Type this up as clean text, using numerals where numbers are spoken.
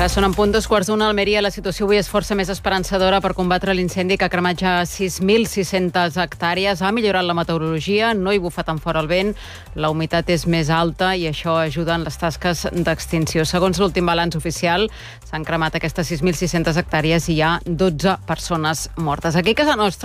Ara són en punt 2:15 a Almeria. La situació avui és força més esperançadora per combatre l'incendi que ha cremat ja 6.600 hectàrees. Ha millorat la meteorologia, no hi bufa tan fort el vent, la humitat és més alta i això ajuda en les tasques d'extinció. Segons l'últim balanç oficial, s'han cremat aquestes 6.600 hectàrees i hi ha 12 persones mortes. Aquí a casa nostra